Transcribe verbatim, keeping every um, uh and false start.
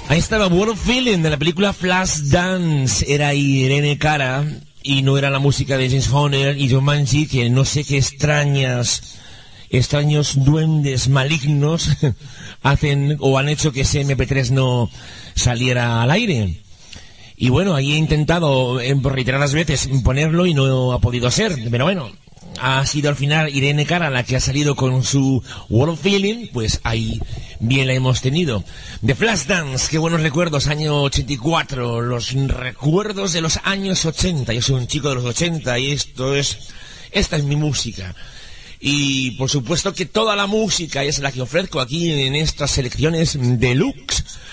Ahí estaba World Feeling de la película Flashdance. Era Irene Cara y no era la música de James Horner y Jumanji, que no sé qué extrañas, extraños duendes malignos hacen o han hecho que ese eme pe tres no saliera al aire. Y bueno, ahí he intentado eh, por reiteradas veces ponerlo y no ha podido ser, pero bueno, ha sido al final Irene Cara la que ha salido con su World Feeling, pues ahí bien la hemos tenido. The Flashdance, qué buenos recuerdos, año ochenta y cuatro, los recuerdos de los años ochenta. Yo soy un chico de los ochenta y esto es, esta es mi música. Y por supuesto que toda la música es la que ofrezco aquí en estas selecciones deluxe.